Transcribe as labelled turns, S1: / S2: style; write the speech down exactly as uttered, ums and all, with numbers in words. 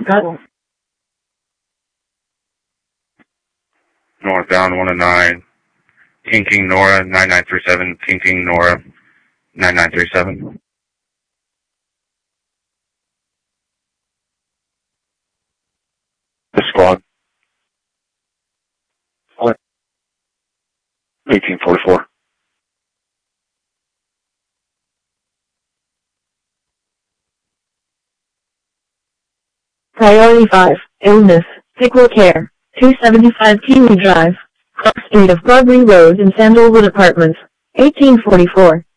S1: Got
S2: Northbound one oh nine. King King Nora nine nine three seven. King King Nora nine nine three seven.
S3: The squad. What? eighteen forty-four.
S1: Priority five, illness, Pickle Care, two seventy-five Keeley Drive, Cross Street of Barbary Road in Sandalwood Apartments, eighteen forty-four.